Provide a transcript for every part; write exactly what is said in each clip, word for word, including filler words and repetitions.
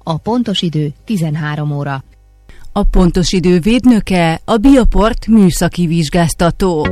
A pontos idő tizenhárom óra. A pontos idő védnöke a Bioport műszaki vizsgáztató.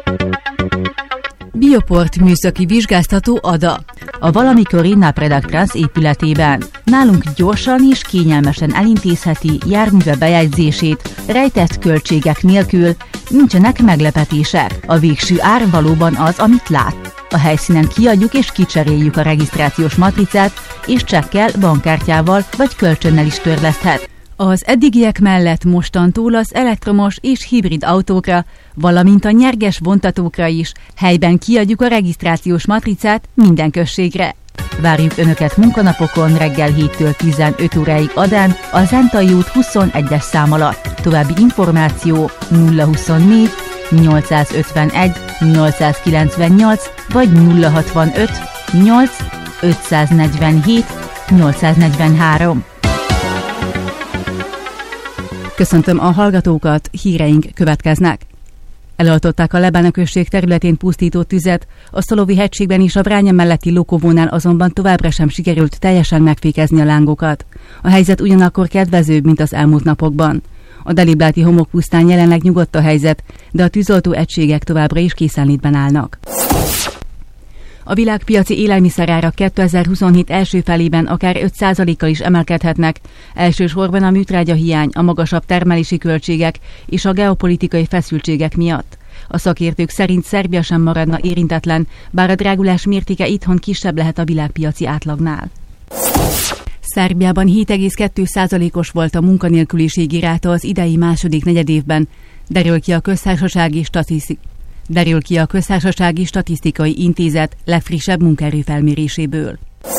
Bioport műszaki vizsgáztató Ada. A valamikori Napredag Trans épületében. Nálunk gyorsan és kényelmesen elintézheti járműve bejegyzését, rejtett költségek nélkül, nincsenek meglepetések. A végső ár valóban az, amit lát. A helyszínen kiadjuk és kicseréljük a regisztrációs matricát, és csekkel, bankkártyával vagy kölcsönnel is törleszthet. Az eddigiek mellett mostantól az elektromos és hibrid autókra, valamint a nyerges vontatókra is helyben kiadjuk a regisztrációs matricát minden községre. Várjuk Önöket munkanapokon reggel héttől tizenöt óráig Adán, a Zentai út huszonegyes szám alatt. További információ nulla huszonnégy nyolcszázötvenegy nyolcszázkilencvennyolc vagy nulla hatvanöt nyolc ötszáznegyvenhét nyolcszáznegyvenhárom. Köszöntöm a hallgatókat, híreink következnek. Eloltották a Lebána község területén pusztító tüzet, a Szolovi hegységben és a Vránya melletti Lokovónál azonban továbbra sem sikerült teljesen megfékezni a lángokat. A helyzet ugyanakkor kedvezőbb, mint az elmúlt napokban. A Delibláti homokpusztán jelenleg nyugodt a helyzet, de a tűzoltó egységek továbbra is készenlétben állnak. A világpiaci élelmiszerárak kétezer-huszonhét első felében akár öt százalékkal is emelkedhetnek, elsősorban a műtrágyahiány, a magasabb termelési költségek és a geopolitikai feszültségek miatt. A szakértők szerint Szerbia sem maradna érintetlen, bár a drágulás mértéke itthon kisebb lehet a világpiaci átlagnál. Szerbiában hét egész kettő százalékos volt a munkanélküliségi ráta az idei második negyedévben, derül ki a köztársasági statisztikai Derül ki a Köztársasági Statisztikai Intézet legfrissebb munkaerőfelméréséből.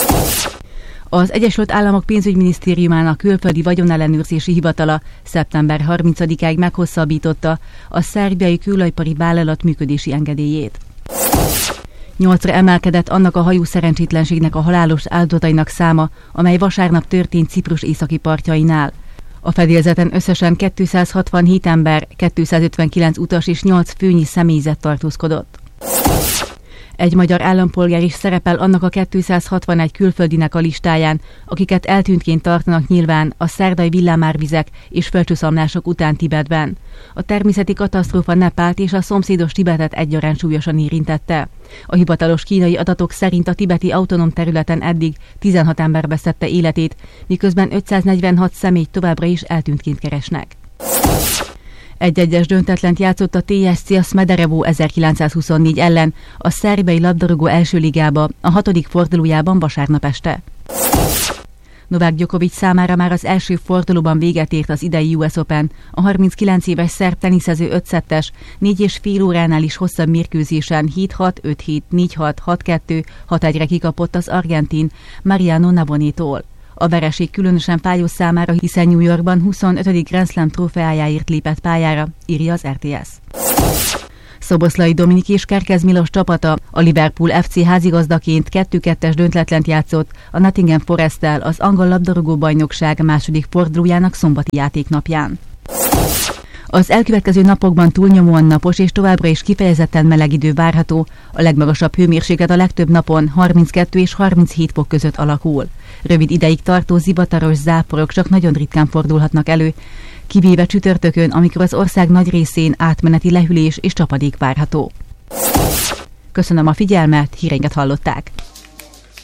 Az Egyesült Államok pénzügyminisztériumának külföldi vagyonellenőrzési hivatala szeptember harmincadikáig meghosszabbította a szerbiai kőolajipari vállalat működési engedélyét. Nyolcra emelkedett annak a hajó szerencsétlenségnek a halálos áldozatainak száma, amely vasárnap történt Ciprus északi partjainál. A fedélzeten összesen kétszázhatvanhét ember, kétszázötvenkilenc utas és nyolc főnyi személyzet tartózkodott. Egy magyar állampolgár is szerepel annak a kétszázhatvanegy külföldinek a listáján, akiket eltűntként tartanak nyilván a szerdai villámárvizek és földcsúszamlások után Tibetben. A természeti katasztrófa Nepált és a szomszédos Tibetet egyaránt súlyosan érintette. A hivatalos kínai adatok szerint a tibeti autonóm területen eddig tizenhat ember vesztette életét, miközben ötszáznegyvenhat személyt továbbra is eltűntként keresnek. Egy-egyes döntetlent játszott a té es cé a Smederevo ezerkilencszázhuszonnégy ellen a szerbiai labdarúgó első ligába a hatodik fordulójában vasárnap este. Novák Djokovic számára már az első fordulóban véget ért az idei U S Open. A harminckilenc éves szerb teniszező öt szettes, négy és fél óránál is hosszabb mérkőzésen hét hat, öt hét, négy hat, hat kettő, hat egyre kikapott az argentin Mariano Navonitól. A vereség különösen fájó számára, hiszen New Yorkban huszonötödik Grand Slam trófeájáért lépett pályára, írja az er té es. Szoboszlai Dominik és Kerkez Milos csapata, a Liverpool ef cé házigazdaként kettő kettes döntetlen játszott a Nottingham Foresttel az angol labdarúgó bajnokság második fordulójának szombati játéknapján. Az elkövetkező napokban túlnyomóan napos és továbbra is kifejezetten meleg idő várható, a legmagasabb hőmérséklet a legtöbb napon harminckettő és harminchét fok között alakul. Rövid ideig tartó zivataros záporok csak nagyon ritkán fordulhatnak elő, kivéve csütörtökön, amikor az ország nagy részén átmeneti lehűlés és csapadék várható. Köszönöm a figyelmet, híreinket hallották!